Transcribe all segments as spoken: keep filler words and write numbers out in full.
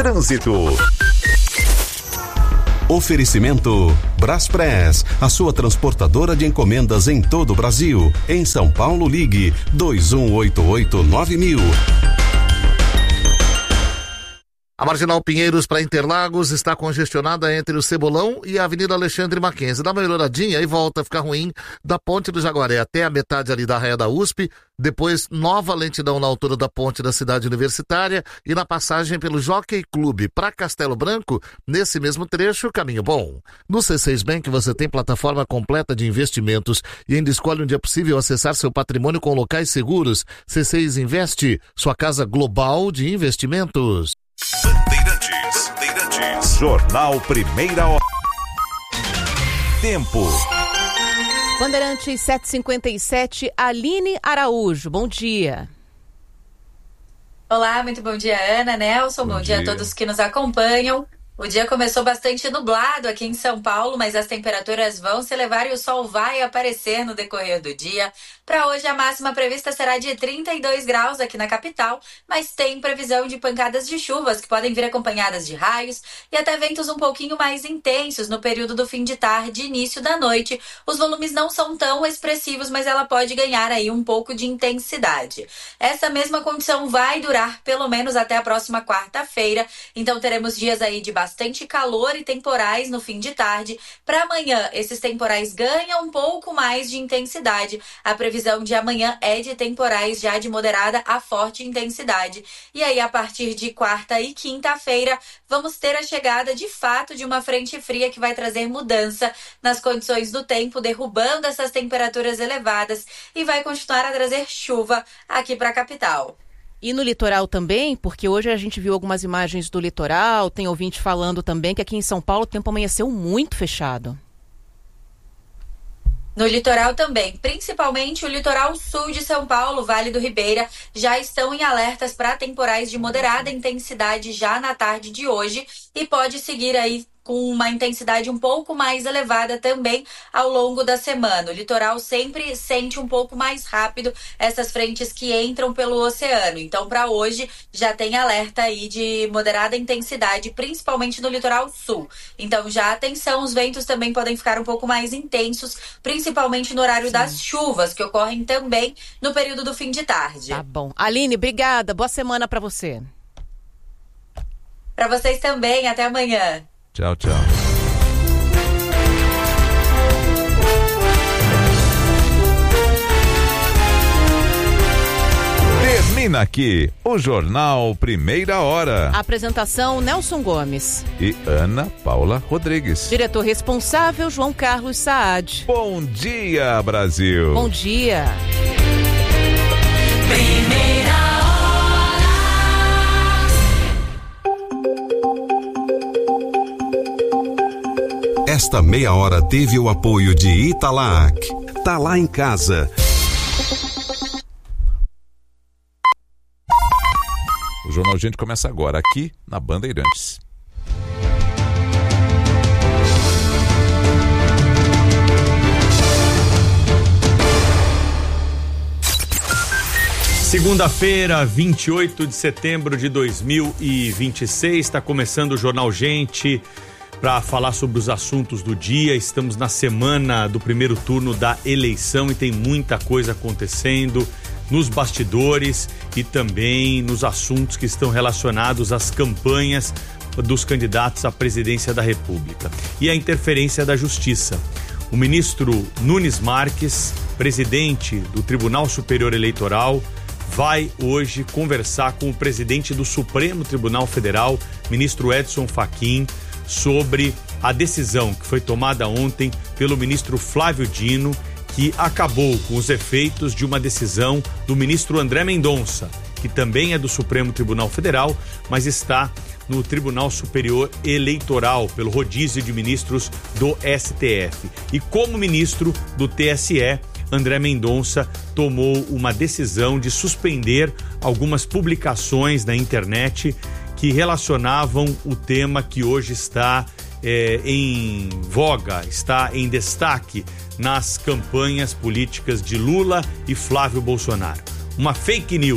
Trânsito. Oferecimento Braspress, a sua transportadora de encomendas em todo o Brasil. Em São Paulo, ligue dois um oito oito nove mil. A Marginal Pinheiros para Interlagos está congestionada entre o Cebolão e a Avenida Alexandre Mackenzie. Dá uma melhoradinha e volta a ficar ruim da Ponte do Jaguaré até a metade ali da raia da U S P. Depois, nova lentidão na altura da ponte da Cidade Universitária e na passagem pelo Jockey Clube para Castelo Branco, nesse mesmo trecho, caminho bom. No C seis Bank você tem plataforma completa de investimentos e ainda escolhe onde é possível acessar seu patrimônio com locais seguros. C seis Investe, sua casa global de investimentos. Bandeirantes, Bandeirantes. Jornal Primeira Hora. Tempo. Bandeirantes sete e cinquenta e sete, Aline Araújo, bom dia. Olá, muito bom dia, Ana, Nelson, bom, bom dia. dia a todos que nos acompanham. O dia começou bastante nublado aqui em São Paulo, mas as temperaturas vão se elevar e o sol vai aparecer no decorrer do dia. Para hoje, a máxima prevista será de trinta e dois graus aqui na capital, mas tem previsão de pancadas de chuvas que podem vir acompanhadas de raios e até ventos um pouquinho mais intensos no período do fim de tarde e início da noite. Os volumes não são tão expressivos, mas ela pode ganhar aí um pouco de intensidade. Essa mesma condição vai durar pelo menos até a próxima quarta-feira, então teremos dias aí de bastante calor e temporais no fim de tarde. Para amanhã, esses temporais ganham um pouco mais de intensidade. A previsão previsão de amanhã é de temporais já de moderada a forte intensidade. E aí, a partir de quarta e quinta-feira, vamos ter a chegada de fato de uma frente fria que vai trazer mudança nas condições do tempo, derrubando essas temperaturas elevadas e vai continuar a trazer chuva aqui para a capital. E no litoral também, porque hoje a gente viu algumas imagens do litoral, tem ouvinte falando também que aqui em São Paulo o tempo amanheceu muito fechado. No litoral também, principalmente o litoral sul de São Paulo, Vale do Ribeira, já estão em alertas para temporais de moderada intensidade já na tarde de hoje e pode seguir aí com uma intensidade um pouco mais elevada também ao longo da semana. O litoral sempre sente um pouco mais rápido essas frentes que entram pelo oceano. Então, para hoje, já tem alerta aí de moderada intensidade, principalmente no litoral sul. Então, já atenção, os ventos também podem ficar um pouco mais intensos, principalmente no horário Sim. das chuvas, que ocorrem também no período do fim de tarde. Tá bom. Aline, obrigada. Boa semana para você. Para vocês também. Até amanhã. Tchau, tchau. Termina aqui o Jornal Primeira Hora. Apresentação Nelson Gomes e Ana Paula Rodrigues. Diretor responsável João Carlos Saad. Bom dia, Brasil. Bom dia. Primeira Esta meia hora teve o apoio de Italac. Tá lá em casa. O Jornal Gente começa agora, aqui na Bandeirantes. Segunda-feira, vinte e oito de setembro de dois mil e vinte e seis, está começando o Jornal Gente para falar sobre os assuntos do dia. Estamos na semana do primeiro turno da eleição e tem muita coisa acontecendo nos bastidores e também nos assuntos que estão relacionados às campanhas dos candidatos à presidência da República e a interferência da Justiça. O ministro Nunes Marques, presidente do Tribunal Superior Eleitoral, vai hoje conversar com o presidente do Supremo Tribunal Federal, ministro Edson Fachin, sobre a decisão que foi tomada ontem pelo ministro Flávio Dino, que acabou com os efeitos de uma decisão do ministro André Mendonça, que também é do Supremo Tribunal Federal, mas está no Tribunal Superior Eleitoral, pelo rodízio de ministros do S T F. E como ministro do T S E, André Mendonça tomou uma decisão de suspender algumas publicações na internet que relacionavam o tema que hoje está é, em voga, está em destaque nas campanhas políticas de Lula e Flávio Bolsonaro. Uma fake news,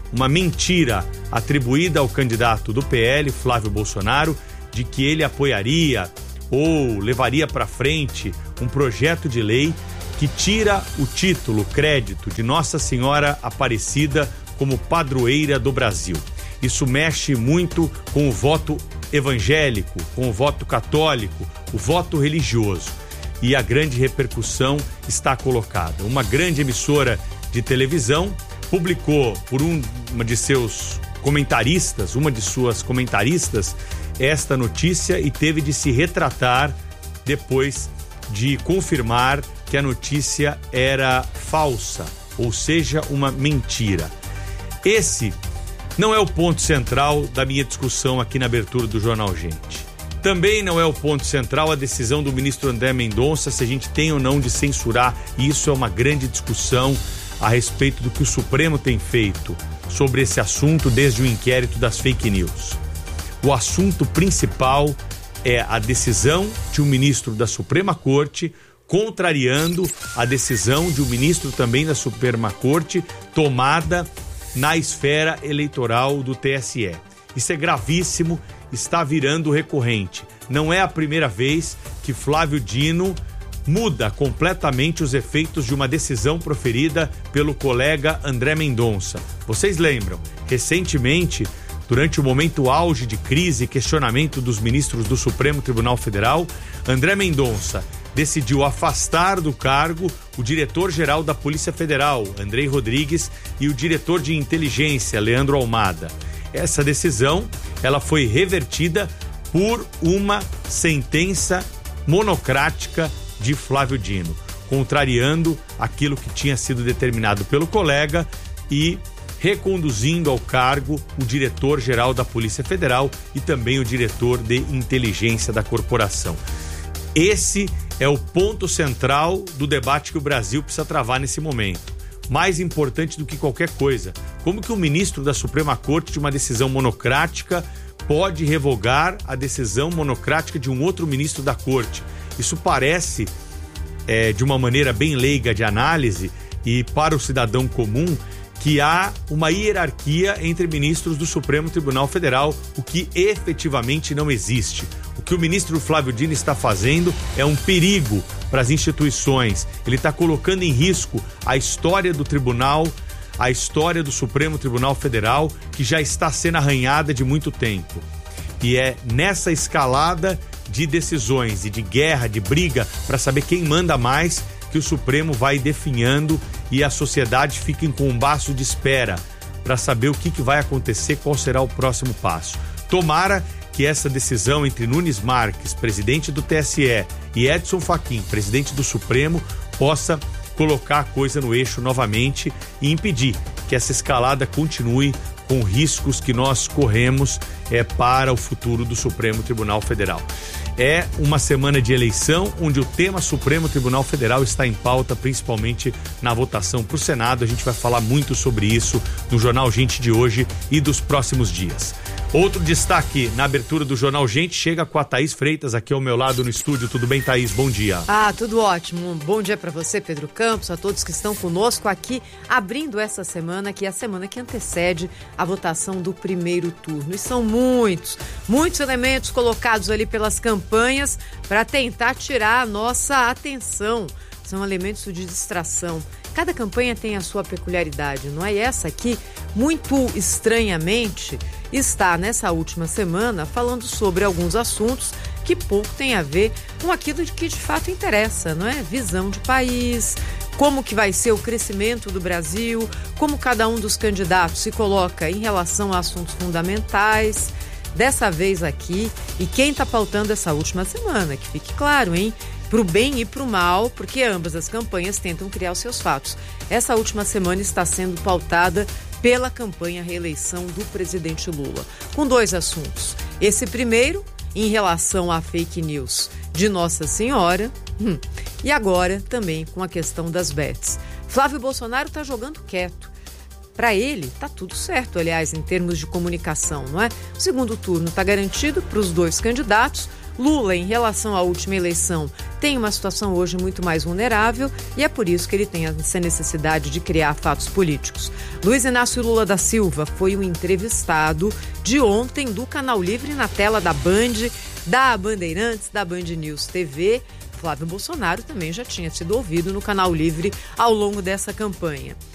uma mentira atribuída ao candidato do P L, Flávio Bolsonaro, de que ele apoiaria ou levaria para frente um projeto de lei que tira o título, crédito de Nossa Senhora Aparecida como padroeira do Brasil. Isso mexe muito com o voto evangélico, com o voto católico, o voto religioso. E a grande repercussão está colocada. Uma grande emissora de televisão publicou por um, uma de seus comentaristas, uma de suas comentaristas, esta notícia e teve de se retratar depois de confirmar que a notícia era falsa, ou seja, uma mentira. Esse não é o ponto central da minha discussão aqui na abertura do Jornal Gente. Também não é o ponto central a decisão do ministro André Mendonça se a gente tem ou não de censurar, e isso é uma grande discussão a respeito do que o Supremo tem feito sobre esse assunto desde o inquérito das fake news. O assunto principal é a decisão de um ministro da Suprema Corte contrariando a decisão de um ministro também da Suprema Corte tomada na esfera eleitoral do T S E. Isso é gravíssimo, está virando recorrente. Não é a primeira vez que Flávio Dino muda completamente os efeitos de uma decisão proferida pelo colega André Mendonça. Vocês lembram? Recentemente, durante o momento auge de crise e questionamento dos ministros do Supremo Tribunal Federal, André Mendonça decidiu afastar do cargo o diretor-geral da Polícia Federal, Andrei Rodrigues, e o diretor de inteligência, Leandro Almada. Essa decisão, ela foi revertida por uma sentença monocrática de Flávio Dino, contrariando aquilo que tinha sido determinado pelo colega e reconduzindo ao cargo o diretor-geral da Polícia Federal e também o diretor de inteligência da corporação. Esse é o ponto central do debate que o Brasil precisa travar nesse momento. Mais importante do que qualquer coisa, como que o ministro da Suprema Corte, de uma decisão monocrática, pode revogar a decisão monocrática de um outro ministro da Corte? Isso parece, é, de uma maneira bem leiga de análise e para o cidadão comum, que há uma hierarquia entre ministros do Supremo Tribunal Federal, o que efetivamente não existe. O que o ministro Flávio Dino está fazendo é um perigo para as instituições. Ele está colocando em risco a história do tribunal, a história do Supremo Tribunal Federal, que já está sendo arranhada de muito tempo. E é nessa escalada de decisões e de guerra, de briga, para saber quem manda mais, que o Supremo vai definhando e a sociedade fica em compasso de espera para saber o que, que vai acontecer, qual será o próximo passo. Tomara que essa decisão entre Nunes Marques, presidente do T S E, e Edson Fachin, presidente do Supremo, possa colocar a coisa no eixo novamente e impedir que essa escalada continue com riscos que nós corremos é, para o futuro do Supremo Tribunal Federal. É uma semana de eleição onde o tema Supremo Tribunal Federal está em pauta, principalmente na votação para o Senado. A gente vai falar muito sobre isso no Jornal Gente de hoje e dos próximos dias. Outro destaque na abertura do Jornal Gente chega com a Thaís Freitas aqui ao meu lado no estúdio. Tudo bem, Thaís? Bom dia. Ah, tudo ótimo. Um bom dia para você, Pedro Campos, a todos que estão conosco aqui, abrindo essa semana, que é a semana que antecede a votação do primeiro turno. E são muitos, muitos elementos colocados ali pelas campanhas para tentar tirar a nossa atenção. São elementos de distração. Cada campanha tem a sua peculiaridade, não é? E essa aqui, muito estranhamente, está nessa última semana falando sobre alguns assuntos que pouco tem a ver com aquilo de que de fato interessa, não é? Visão de país, como que vai ser o crescimento do Brasil, como cada um dos candidatos se coloca em relação a assuntos fundamentais. Dessa vez aqui, e quem está pautando essa última semana, que fique claro, hein? Pro bem e pro mal, porque ambas as campanhas tentam criar os seus fatos. Essa última semana está sendo pautada pela campanha reeleição do presidente Lula, com dois assuntos. Esse primeiro, em relação à fake news de Nossa Senhora, hum, e agora também com a questão das bets. Flávio Bolsonaro está jogando quieto. Para ele, tá tudo certo, aliás, em termos de comunicação, não é? O segundo turno está garantido para os dois candidatos, Lula, em relação à última eleição, tem uma situação hoje muito mais vulnerável e é por isso que ele tem essa necessidade de criar fatos políticos. Luiz Inácio Lula da Silva foi o entrevistado de ontem do Canal Livre na tela da Band, da Bandeirantes, da Band News T V. Flávio Bolsonaro também já tinha sido ouvido no Canal Livre ao longo dessa campanha.